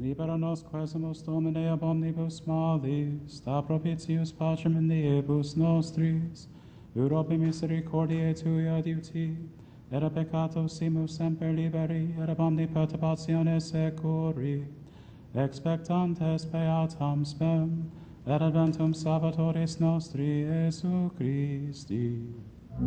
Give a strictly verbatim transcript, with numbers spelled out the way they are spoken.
Libera nos quesumus Domine ab omnibus malis, sta propitius pacem in diebus nostris, urobi misericordiae tui adiuti, et a peccato simus semper liberi, et ab omni perturbatione securi, expectantes beatam spem, et adventum Salvatoris nostri, Iesu Christi.